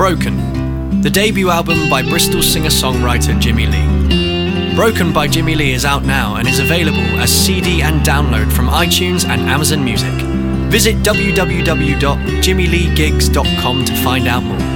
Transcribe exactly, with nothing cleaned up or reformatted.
Broken, the debut album by Bristol singer-songwriter Jimmy Lee. Broken by Jimmy Lee is out now and is available as C D and download from iTunes and Amazon Music. Visit w w w dot jimmy lee gigs dot com to find out more.